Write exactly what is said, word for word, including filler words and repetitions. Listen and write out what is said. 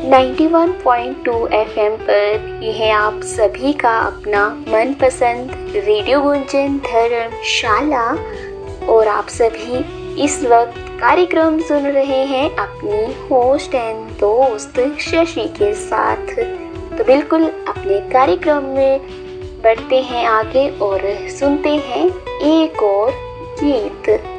Ninety one point two FM पर यह है आप सभी का अपना मनपसंद रेडियो गुंजन धर्मशाला और आप सभी इस वक्त कार्यक्रम सुन रहे हैं अपनी होस्ट एंड दोस्त शशि के साथ। तो बिल्कुल अपने कार्यक्रम में बढ़ते हैं आगे और सुनते हैं एक और गीत।